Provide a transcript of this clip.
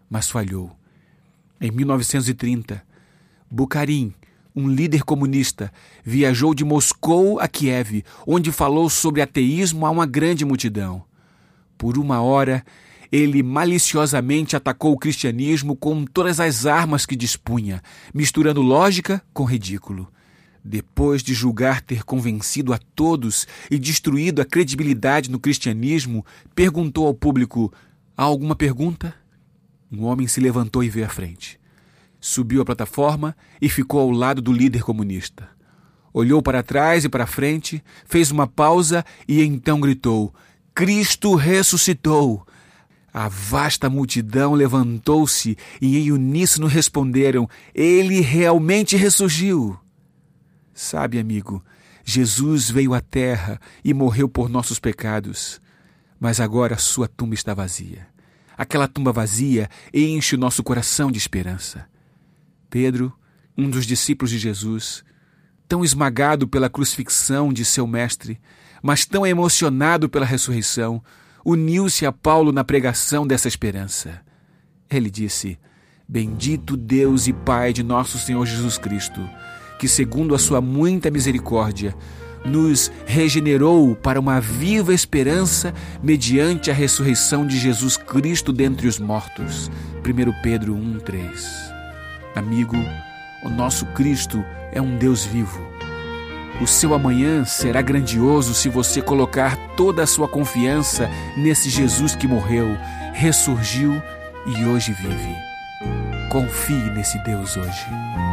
mas falhou. Em 1930, Bukharin, um líder comunista, viajou de Moscou a Kiev, onde falou sobre ateísmo a uma grande multidão. Por 1 hora, ele maliciosamente atacou o cristianismo com todas as armas que dispunha, misturando lógica com ridículo. Depois de julgar ter convencido a todos e destruído a credibilidade no cristianismo, perguntou ao público: há alguma pergunta? Um homem se levantou e veio à frente. Subiu à plataforma e ficou ao lado do líder comunista. Olhou para trás e para frente, fez uma pausa e então gritou: Cristo ressuscitou! A vasta multidão levantou-se e em uníssono responderam: Ele realmente ressurgiu! Sabe, amigo, Jesus veio à terra e morreu por nossos pecados, mas agora sua tumba está vazia. Aquela tumba vazia enche o nosso coração de esperança. Pedro, um dos discípulos de Jesus, tão esmagado pela crucifixão de seu mestre, mas tão emocionado pela ressurreição, uniu-se a Paulo na pregação dessa esperança. Ele disse: Bendito Deus e Pai de nosso Senhor Jesus Cristo, que segundo a sua muita misericórdia, nos regenerou para uma viva esperança mediante a ressurreição de Jesus Cristo dentre os mortos. 1 Pedro 1:3. Amigo, o nosso Cristo é um Deus vivo. O seu amanhã será grandioso se você colocar toda a sua confiança nesse Jesus que morreu, ressurgiu e hoje vive. Confie nesse Deus hoje.